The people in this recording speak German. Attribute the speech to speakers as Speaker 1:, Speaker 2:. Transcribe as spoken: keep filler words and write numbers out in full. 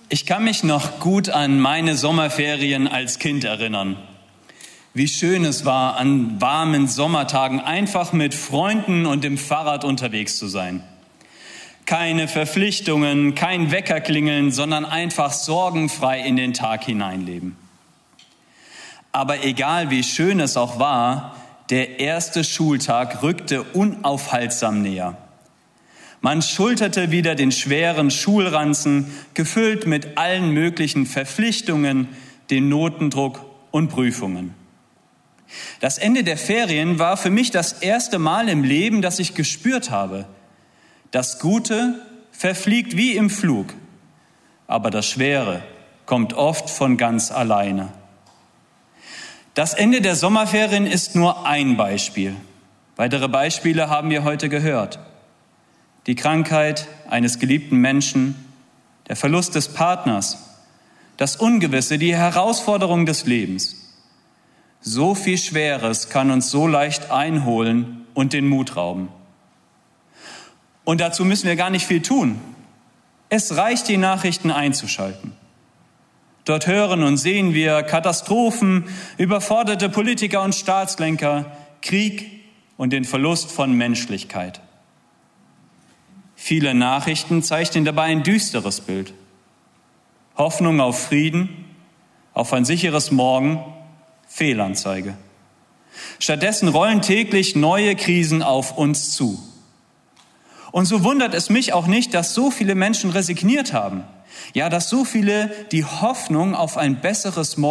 Speaker 1: Ich kann mich noch gut an meine Sommerferien als Kind erinnern. Wie schön es war, an warmen Sommertagen einfach mit Freunden und dem Fahrrad unterwegs zu sein. Keine Verpflichtungen, kein Weckerklingeln, sondern einfach sorgenfrei in den Tag hineinleben. Aber egal wie schön es auch war, der erste Schultag rückte unaufhaltsam näher. Man schulterte wieder den schweren Schulranzen, gefüllt mit allen möglichen Verpflichtungen, dem Notendruck und Prüfungen. Das Ende der Ferien war für mich das erste Mal im Leben, dass ich gespürt habe: Das Gute verfliegt wie im Flug, aber das Schwere kommt oft von ganz alleine. Das Ende der Sommerferien ist nur ein Beispiel. Weitere Beispiele haben wir heute gehört. Die Krankheit eines geliebten Menschen, der Verlust des Partners, das Ungewisse, die Herausforderung des Lebens. So viel Schweres kann uns so leicht einholen und den Mut rauben. Und dazu müssen wir gar nicht viel tun. Es reicht, die Nachrichten einzuschalten. Dort hören und sehen wir Katastrophen, überforderte Politiker und Staatslenker, Krieg und den Verlust von Menschlichkeit. Viele Nachrichten zeichnen dabei ein düsteres Bild. Hoffnung auf Frieden, auf ein sicheres Morgen, Fehlanzeige. Stattdessen rollen täglich neue Krisen auf uns zu. Und so wundert es mich auch nicht, dass so viele Menschen resigniert haben. Ja, dass so viele die Hoffnung auf ein besseres Morgen